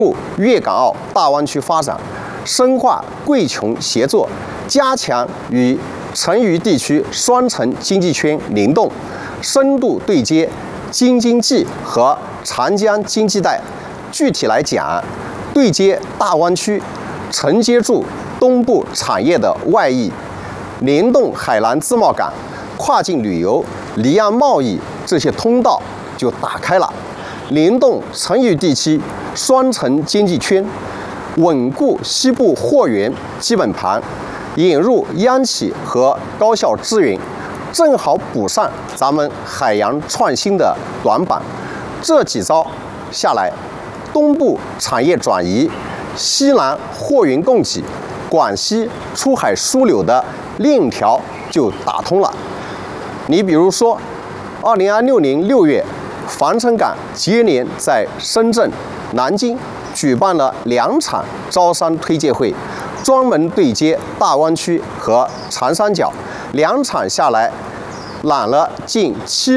粤港澳大湾区发展，深化贵穷协作，加强与成渝地区双城经济圈联动，深度对接京津冀和长江经济带。具体来讲，对接大湾区，承接住东部产业的外溢，联动海南自贸港、跨境旅游、离岸贸易这些通道就打开了，联动成渝地区双城经济圈，稳固西部货源基本盘，引入央企和高校资源，正好补上咱们海洋创新的短板。这几招下来，东部产业转移、西南货运供给、广西出海枢纽的链条就打通了。你比如说，2026年6月，防城港接连在深圳、南京举办了2场招商推介会，专门对接大湾区和长三角，2场下来揽了近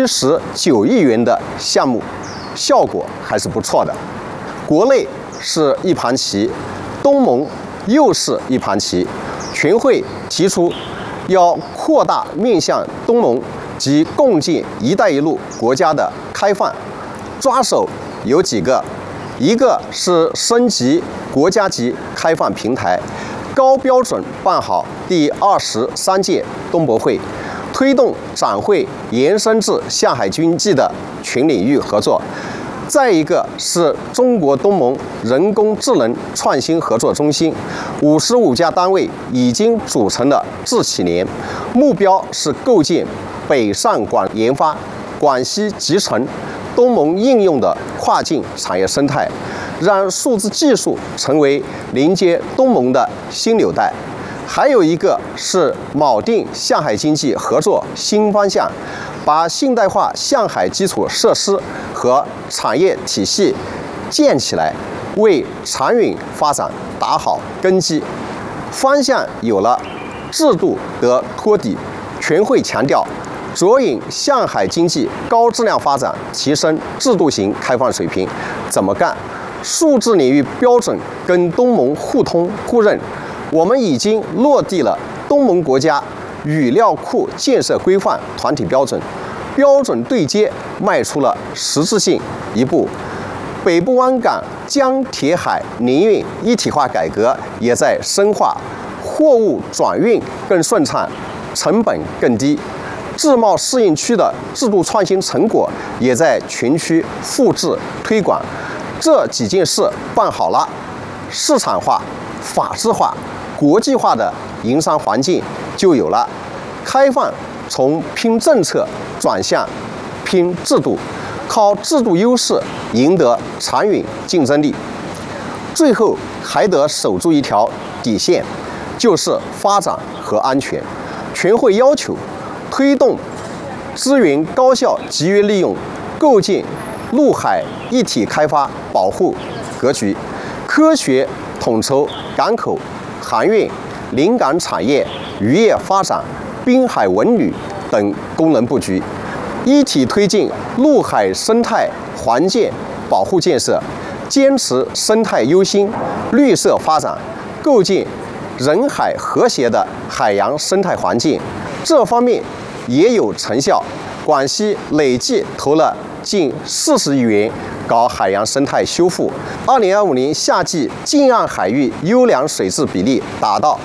79亿元的项目，效果还是不错的。国内是一盘棋，东盟又是一盘棋。全会提出要扩大面向东盟及共建“一带一路”国家的开放，抓手有几个，一个是升级国家级开放平台，高标准办好第23届东博会，推动展会延伸至向海经济的全领域合作。再一个是中国东盟人工智能创新合作中心，55家单位已经组成了智企联，目标是构建北上广研发、广西集成、东盟应用的跨境产业生态，让数字技术成为连接东盟的新纽带。还有一个是锚定向海经济合作新方向，把现代化向海基础设施和产业体系建起来，为长远发展打好根基。方向有了，制度得托底。全会强调，着引向海经济高质量发展，提升制度型开放水平。怎么干？数字领域标准跟东盟互通互认。我们已经落地了东盟国家语料库建设规范团体标准，标准对接迈出了实质性一步。北部湾港江铁海联运一体化改革也在深化，货物转运更顺畅，成本更低。自贸试验区的制度创新成果也在全区复制推广。这几件事办好了，市场化、法治化、国际化的营商环境就有了。开放从拼政策转向拼制度，靠制度优势赢得长远竞争力。最后还得守住一条底线，就是发展和安全。全会要求推动资源高效集约利用，构建陆海一体开发保护格局，科学统筹港口、航运、临港产业、渔业发展、滨海文旅等功能布局，一体推进陆海生态环境保护建设，坚持生态优先、绿色发展，构建人海和谐的海洋生态环境。这方面也有成效，广西累计投了近40亿元搞海洋生态修复。2025年夏季近岸海域优良水质比例达到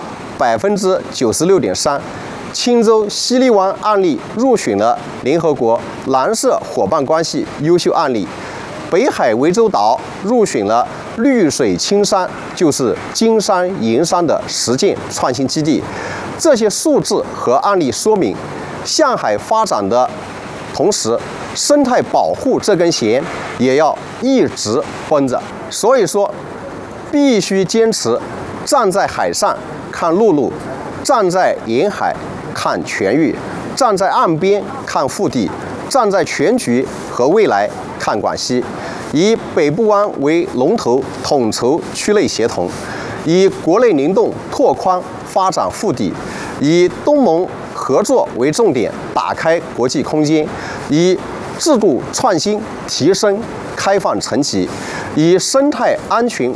96.3%。钦州西荔湾案例入选了联合国蓝色伙伴关系优秀案例，北海涠洲岛入选了绿水青山，就是金山银山的实践创新基地。这些数字和案例说明，向海发展的同时，生态保护这根弦也要一直绷着。所以说，必须坚持站在海上看陆路，站在沿海看全域，站在岸边看腹地，站在全局和未来看广西。以北部湾为龙头，统筹区内协同；以国内联动拓宽发展腹地；以东盟合作为重点，打开国际空间；以制度创新提升开放层级；以生态安全